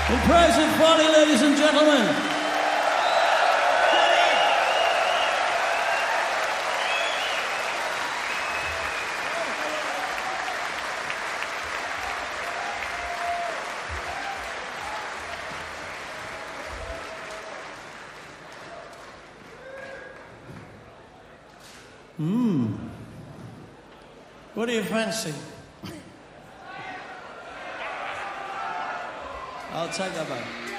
In praise of Bonnie, ladies and gentlemen. What do you fancy? I'll take that back.